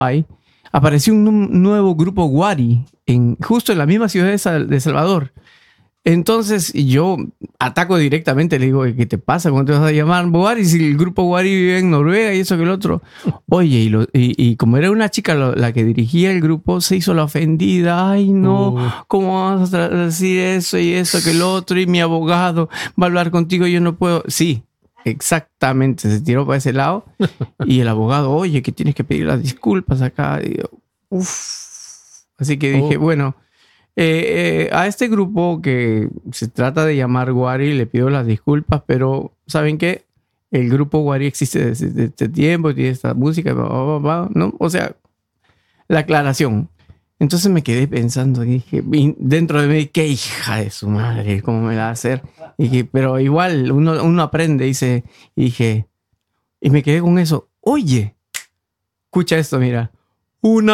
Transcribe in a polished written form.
ahí, apareció un nuevo grupo Wari, justo en la misma ciudad de Salvador. Entonces yo ataco directamente, le digo, ¿qué te pasa? ¿Cómo te vas a llamar Wari si el grupo Wari vive en Noruega y eso que el otro? Oye, y como era una chica la que dirigía el grupo, se hizo la ofendida. Ay, no, ¿cómo vas a decir eso y eso que el otro? Y mi abogado va a hablar contigo, yo no puedo. Sí, exactamente, se tiró para ese lado. Y el abogado, oye, que tienes que pedir las disculpas acá. Y yo, Así que dije, bueno... a este grupo que se trata de llamar Wari le pido las disculpas, pero ¿saben qué? El grupo Wari existe desde este tiempo, tiene esta música, ¿no? O sea, la aclaración. Entonces me quedé pensando, dije, dentro de mí, qué hija de su madre, ¿cómo me la va a hacer? Y dije, pero igual uno aprende, dice, y dije, y me quedé con eso. Oye, escucha esto, mira. Una